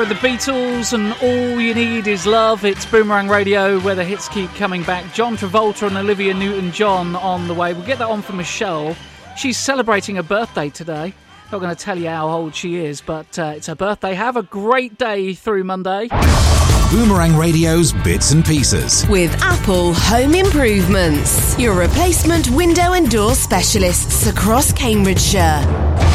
with the Beatles and All You Need Is Love. It's Boomerang Radio where the hits keep coming back. John Travolta and Olivia Newton-John on the way. We'll get that on for Michelle. She's celebrating her birthday today. Not going to tell you how old she is, but it's her birthday. Have a great day through Monday. Boomerang Radio's Bits and Pieces. With Apple Home Improvements. Your replacement window and door specialists across Cambridgeshire.